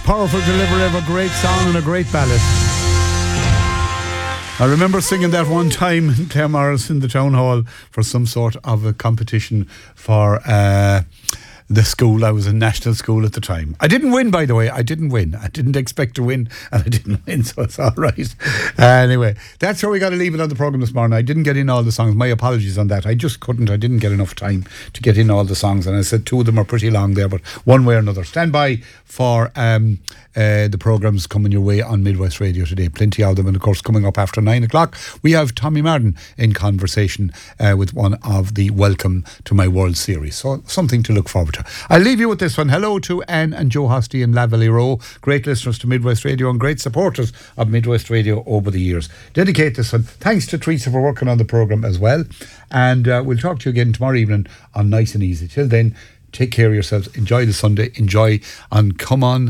powerful delivery of a great song and a great ballad. I remember singing that one time in Claremorris in the town hall for some sort of a competition for the school. I was in national school at the time. I didn't win, by the way. I didn't win. I didn't expect to win, and I didn't win, so it's all right. Anyway, that's where we got to leave it on the programme this morning. I didn't get in all the songs. My apologies on that. I just couldn't. I didn't get enough time to get in all the songs, and I said two of them are pretty long there, but one way or another. Stand by for the programmes coming your way on Midwest Radio today. Plenty of them, and of course, coming up after 9 o'clock, we have Tommy Martin in conversation with one of the Welcome to My World series. So something to look forward to. I'll leave you with this one. Hello to Anne and Joe Hosty in Lavalley Row. Great listeners to Midwest Radio and great supporters of Midwest Radio over the years. Dedicate this one. Thanks to Teresa for working on the programme as well. And we'll talk to you again tomorrow evening on Nice and Easy. Till then, take care of yourselves. Enjoy the Sunday. Enjoy and come on.